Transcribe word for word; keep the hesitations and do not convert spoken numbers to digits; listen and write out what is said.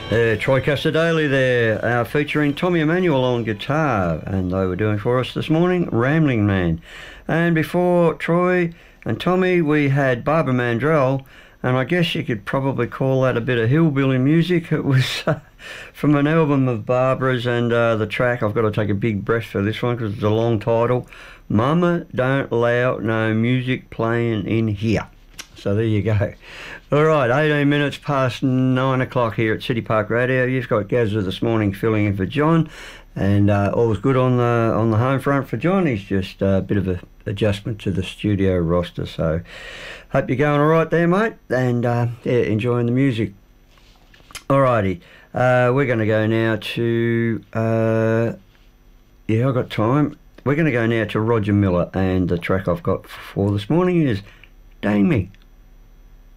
Uh, Troy Casadale there, uh, featuring Tommy Emmanuel on guitar, and they were doing for us this morning, Rambling Man. And before Troy and Tommy, we had Barbara Mandrell, and I guess you could probably call that a bit of hillbilly music. It was uh, from an album of Barbara's, and uh, the track, I've got to take a big breath for this one because it's a long title, Mama Don't Allow No Music Playing in Here. So there you go. All right, eighteen minutes past nine o'clock here at City Park Radio. You've got Gazza this morning filling in for John, and uh, all's good on the on the home front for John. He's just a bit of a adjustment to the studio roster. So hope you're going all right there, mate, and uh, yeah, enjoying the music. All righty, uh, we're going to go now to uh, yeah, I've got time. We're going to go now to Roger Miller, and the track I've got for this morning is "Dang Me."